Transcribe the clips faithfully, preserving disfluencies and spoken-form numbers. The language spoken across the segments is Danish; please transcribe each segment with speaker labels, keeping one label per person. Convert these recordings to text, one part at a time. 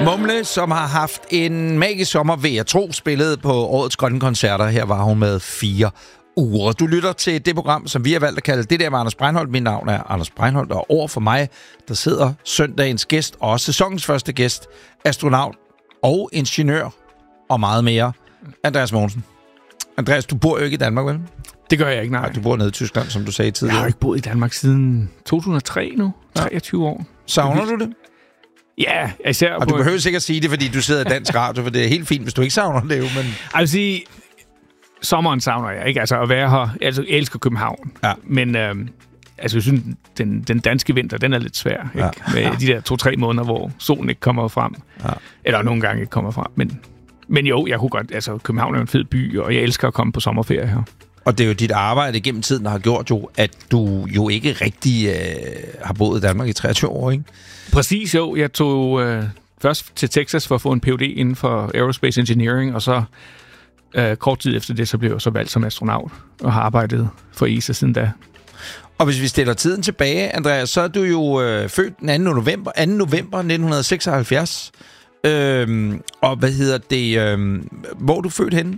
Speaker 1: Mumle, som har haft en magisk sommer, vil jeg tro, spillet på årets grønne koncerter. Her var hun med fire uger. Du lytter til det program, som vi har valgt at kalde Det der med Anders Breinholt. Mit navn er Anders Breinholt, og over for mig, der sidder søndagens gæst, og sæsonens første gæst, astronaut og ingeniør og meget mere, Andreas Mogensen. Andreas, du bor jo ikke i Danmark, vel?
Speaker 2: Det gør jeg ikke, nej.
Speaker 1: nej. Du bor nede i Tyskland, som du sagde tidligere.
Speaker 2: Jeg har jo ikke boet i Danmark siden to tusind og tre nu. treogtyve år.
Speaker 1: Savner du det?
Speaker 2: Ja, især
Speaker 1: og
Speaker 2: på...
Speaker 1: du behøver sikkert sige det, fordi du sidder i dansk radio, for det er helt fint, hvis du ikke savner det jo, men...
Speaker 2: Jeg vil sige, sommeren savner jeg, ikke? Altså at være her... Altså, jeg elsker København.
Speaker 1: Ja.
Speaker 2: Men øh, altså, jeg synes, den, den danske vinter, den er lidt svær, ikke? Ja. Med ja. de der to-tre måneder, hvor solen ikke kommer frem. Ja. Eller nogle gange ikke kommer frem. Men, men jo, jeg kunne godt... Altså, København er en fed by, og jeg elsker at komme på sommerferie her.
Speaker 1: Og det er jo dit arbejde gennem tiden, der har gjort jo, at du jo ikke rigtig øh, har boet i Danmark i treogtyve år, ikke?
Speaker 2: Præcis, jo. Jeg tog øh, først til Texas for at få en P H D inden for Aerospace Engineering, og så øh, kort tid efter det, så blev jeg så valgt som astronaut og har arbejdet for E S A siden da.
Speaker 1: Og hvis vi stiller tiden tilbage, Andreas, så er du jo øh, født den anden november, anden november nitten seksoghalvfjerds. Øhm, og hvad hedder det? Øh, hvor er du født henne?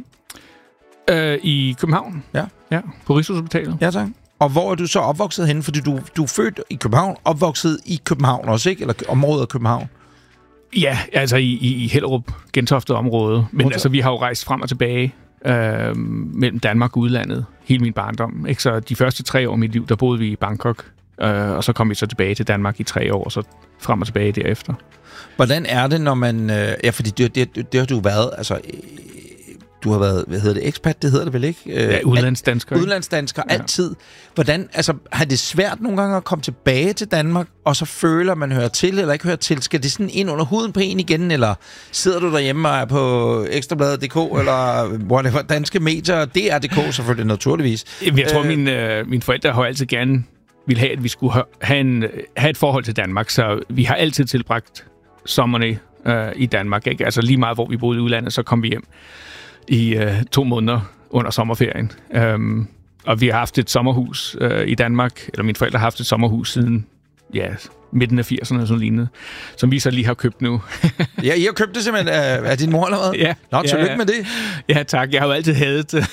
Speaker 2: Øh, I København.
Speaker 1: Ja.
Speaker 2: Ja, på Rigshospitalet.
Speaker 1: Ja, tak. Og hvor er du så opvokset henne? Fordi du, du er født i København, opvokset i København også, ikke? Eller området af København?
Speaker 2: Ja, altså i, i Hellerup, Gentofte område. Men altså, vi har jo rejst frem og tilbage øh, mellem Danmark og udlandet hele min barndom. Ikke? Så de første tre år af mit liv, der boede vi i Bangkok. Øh, og så kom vi så tilbage til Danmark i tre år, og så frem og tilbage derefter.
Speaker 1: Hvordan er det, når man... Øh, ja, fordi det, det, det har du været... Altså, du har været, hvad hedder det, expat, det hedder det vel ikke?
Speaker 2: Ja, udlandsdansker.
Speaker 1: Udlandsdansker, ja. Altid. Hvordan, altså, har det svært nogle gange at komme tilbage til Danmark, og så føler, at man hører til, eller ikke hører til? Skal det sådan ind under huden på en igen, eller sidder du derhjemme og er på ekstrabladet punktum d k, eller whatever, danske medier, D R punktum d k selvfølgelig, naturligvis.
Speaker 2: Jeg tror, øh, mine, øh, mine forældre har altid gerne ville have, at vi skulle have, en, have et forhold til Danmark, så vi har altid tilbragt sommerne øh, i Danmark, ikke? Altså lige meget, hvor vi boede i udlandet, så kom vi hjem i øh, to måneder under sommerferien. Um, og vi har haft et sommerhus øh, i Danmark, eller mine forældre har haft et sommerhus siden ja, midten af firserne og sådan lignende, som vi så lige har købt nu.
Speaker 1: Ja, I har købt det simpelthen af, af din mor eller hvad?
Speaker 2: Ja.
Speaker 1: Nå, tillykke
Speaker 2: ja,
Speaker 1: med det.
Speaker 2: Ja, tak. Jeg har jo altid hadet det.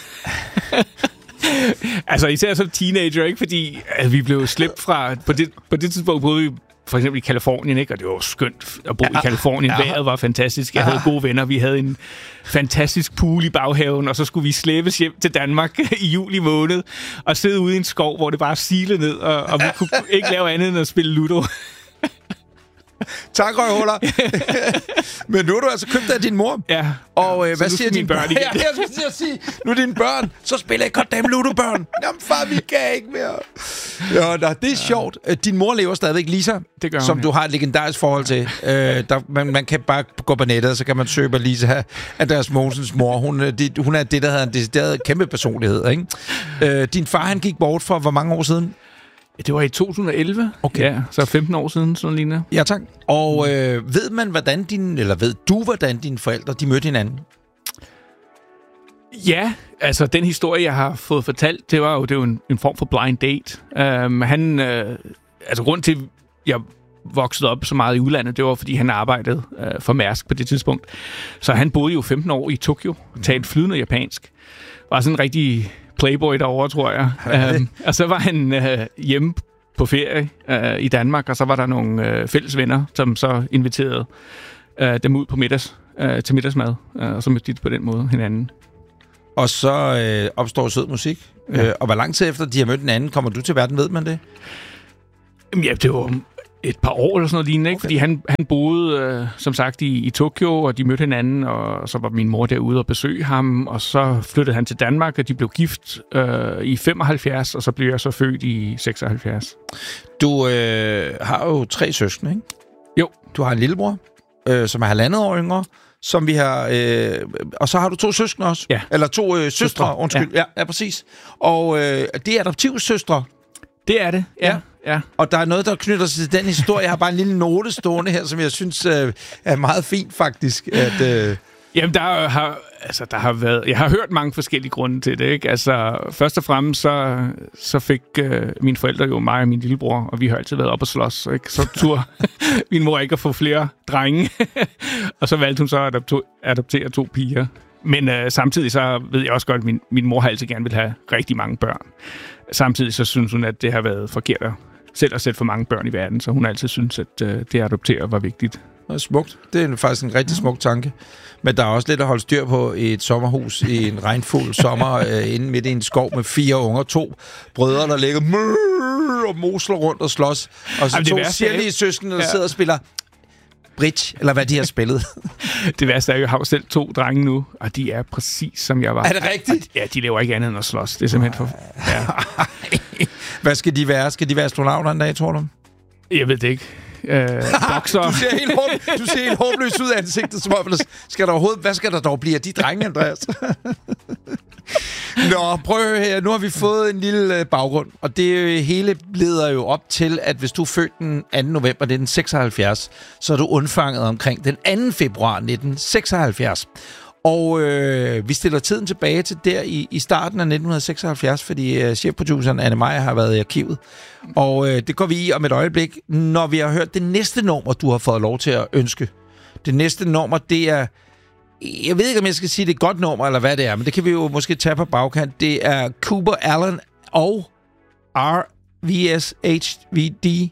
Speaker 2: Altså især som teenager, ikke? Fordi altså, vi blev slæbt fra... På det, på det tidspunkt boede vi for eksempel i Kalifornien, ikke? Og det var skønt at bo ja, i Kalifornien. Ja. Vejret var fantastisk. Jeg havde gode venner. Vi havde en fantastisk pool i baghaven, og så skulle vi slæbes hjem til Danmark i juli måned og sidde ude i en skov, hvor det bare silede ned, og, og vi kunne ikke lave andet end at spille Ludo.
Speaker 1: Tak, røghuller. Men nu har du altså købt af din mor.
Speaker 2: Ja.
Speaker 1: Og øh, hvad siger dine
Speaker 2: børn?
Speaker 1: Ja, jeg skal sige, nu er dine børn, så spiller jeg goddamn Ludo-børn. Jamen far, vi kan ikke mere. Ja, da, det er ja. sjovt. Din mor lever stadigvæk, Lisa,
Speaker 2: det gør hun,
Speaker 1: som
Speaker 2: ja.
Speaker 1: du har et legendarisk forhold til. øh, der, man, man kan bare gå på nettet, og så kan man søge på Lisa, Andreas Mogensens mor. Hun, de, hun er det, der hedder en decideret kæmpe personlighed. Ikke? Øh, din far, han gik bort for hvor mange år siden?
Speaker 2: Det var i to tusind og elleve.
Speaker 1: Okay.
Speaker 2: Ja, så femten år siden, sådan lignende.
Speaker 1: Ja, tak. Og øh, ved man, hvordan din, eller ved du, hvordan dine forældre, de mødte hinanden?
Speaker 2: Ja, altså den historie, jeg har fået fortalt, det var jo, det var en, en form for blind date. Um, han, øh, altså grund til, jeg voksede op så meget i udlandet, det var, fordi han arbejdede øh, for Mærsk på det tidspunkt. Så han boede jo femten år i Tokyo, talte flydende japansk. Var sådan en rigtig playboy derovre, tror jeg. Um, og så var han øh, hjemme på ferie øh, i Danmark, og så var der nogle øh, fælles venner, som så inviterede øh, dem ud på middags, øh, til middagsmad, øh, og så mødte de på den måde hinanden.
Speaker 1: Og så øh, opstår sød musik. Ja. Øh, og hvor lang tid efter de har mødt hinanden, kommer du til verden, ved man det?
Speaker 2: Ja, det var et par år eller sådan noget lignende, ikke? Okay. Fordi han, han boede, øh, som sagt, i, i Tokyo, og de mødte hinanden, og så var min mor derude og besøge ham, og så flyttede han til Danmark, og de blev gift øh, i femoghalvfjerds, og så blev jeg så født i seksoghalvfjerds.
Speaker 1: Du øh, har jo tre søskende, ikke?
Speaker 2: Jo.
Speaker 1: Du har en lillebror, øh, som er halvandet år yngre, som vi har... Øh, og så har du to søskende også.
Speaker 2: Ja.
Speaker 1: Eller to øh, søstre, søstre, undskyld. Ja. Ja, ja, præcis. Og øh, det er adoptivsøstre.
Speaker 2: Det er det, ja.
Speaker 1: ja. Ja. Og der er noget, der knytter sig til den historie. Jeg har bare en lille note stående her, som jeg synes øh, er meget fint, faktisk. At, øh...
Speaker 2: Jamen, der har Altså, der har været... Jeg har hørt mange forskellige grunde til det, ikke? Altså, først og fremmest, så, så fik øh, mine forældre jo mig og min lillebror, og vi har altid været op og slås, ikke? Så tur min mor ikke at få flere drenge. Og så valgte hun så at adopto- adoptere to piger. Men øh, samtidig så ved jeg også godt, at min, min mor har altid gerne vil have rigtig mange børn. Samtidig så synes hun, at det har været forkert at selv at sætte for mange børn i verden, så hun har altid synes, at øh, det at adoptere var vigtigt.
Speaker 1: Det er smukt. Det er faktisk en rigtig smuk tanke. Men der er også lidt at holde styr på i et sommerhus i en regnfuld sommer øh, inde midt i en skov med fire unger, to brødre, der ligger og mosler rundt og slås. Og så Jamen, to sirlige søskende, der ja. sidder og spiller bridge, eller hvad de har spillet.
Speaker 2: Det værste er jo, jeg har selv to drenge nu, og de er præcis som jeg var.
Speaker 1: Er det rigtigt?
Speaker 2: Ja, de laver ikke andet end at slås. Det er simpelthen for... Ja.
Speaker 1: Hvad skal de være? Skal de være astronauter en dag, tror du?
Speaker 2: Jeg ved det ikke. Øh, bokser.
Speaker 1: Du ser helt håb, du ser helt håbløs ud af ansigtet, som om, skal der overhovedet, hvad skal der dog blive af de drenge, Andreas? Nå, prøv at høre her. Nu har vi fået en lille baggrund, og det hele leder jo op til, at hvis du er født den anden november nitten seksoghalvfjerds, så er du undfanget omkring den anden februar nitten seksoghalvfjerds. Og øh, vi stiller tiden tilbage til der i, i starten af nitten seksoghalvfjerds, fordi øh, chefproduceren Anne Meyer har været i arkivet. Og øh, det går vi i om et øjeblik, når vi har hørt det næste nummer, du har fået lov til at ønske. Det næste nummer, det er... Jeg ved ikke, om jeg skal sige, det er et godt nummer, eller hvad det er, men det kan vi jo måske tage på bagkant. Det er Cooper Allen og R V S H V D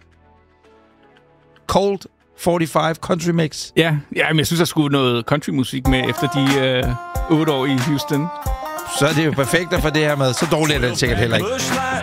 Speaker 1: Cold forty-five Country Mix.
Speaker 2: Ja, ja, men jeg synes, der skulle noget countrymusik med efter de øh, otte år i Houston.
Speaker 1: Så er det jo perfekt at få det her med. Så dårligt er det sikkert heller ikke.